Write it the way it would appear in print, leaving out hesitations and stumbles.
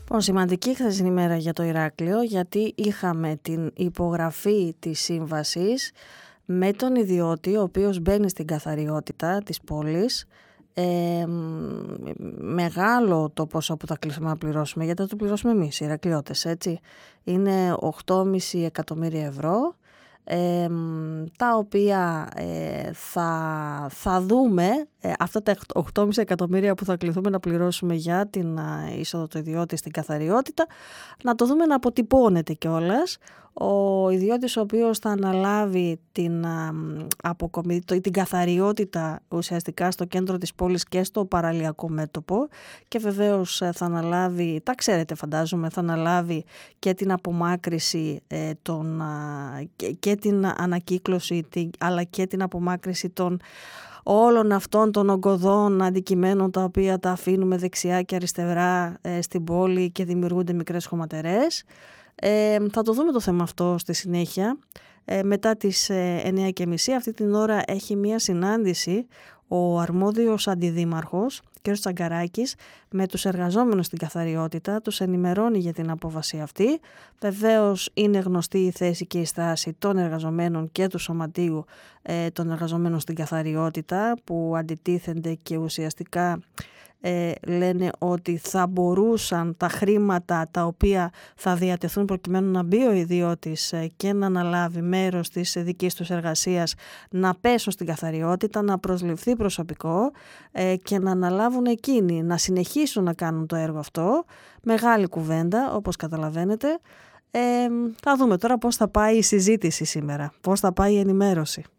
Λοιπόν, σημαντική χθεσινή ημέρα για το Ηράκλειο, γιατί είχαμε την υπογραφή της σύμβασης με τον ιδιώτη, ο οποίος μπαίνει στην καθαριότητα της πόλης. Μεγάλο το ποσό που θα κλείσουμε να πληρώσουμε, γιατί θα το πληρώσουμε εμείς οι Ηρακλειώτες, έτσι. Είναι 8,5 εκατομμύρια ευρώ, τα οποία θα δούμε, αυτά τα 8,5 εκατομμύρια που θα κληθούμε να πληρώσουμε για την είσοδο του ιδιώτη στην καθαριότητα, να το δούμε να αποτυπώνεται κιόλας. Ο ιδιώτης ο οποίος θα αναλάβει την αποκομμή, την καθαριότητα ουσιαστικά στο κέντρο της πόλης και στο παραλιακό μέτωπο, και βεβαίως θα αναλάβει, τα ξέρετε φαντάζομαι, θα αναλάβει και την απομάκρυση και την ανακύκλωση, αλλά και την απομάκρυση των όλων αυτών των ογκωδών αντικειμένων τα οποία τα αφήνουμε δεξιά και αριστερά στην πόλη και δημιουργούνται μικρές χωματερές. Θα το δούμε το θέμα αυτό στη συνέχεια. Μετά τις 9:30 αυτή την ώρα έχει μία συνάντηση ο αρμόδιος αντιδήμαρχος κ. Τσαγκαράκης με τους εργαζόμενους στην καθαριότητα, τους ενημερώνει για την απόφαση αυτή. Βεβαίως είναι γνωστή η θέση και η στάση των εργαζομένων και του σωματείου των εργαζομένων στην καθαριότητα, που αντιτίθενται και ουσιαστικά λένε ότι θα μπορούσαν τα χρήματα τα οποία θα διατεθούν προκειμένου να μπει ο ιδιώτης και να αναλάβει μέρος της δικής τους εργασίας να πέσουν στην καθαριότητα, να προσληφθεί προσωπικό και να αναλάβουν εκείνοι, να συνεχίσουν να κάνουν το έργο αυτό. Μεγάλη κουβέντα, όπως καταλαβαίνετε. Θα δούμε τώρα πώς θα πάει η συζήτηση σήμερα, πώς θα πάει η ενημέρωση.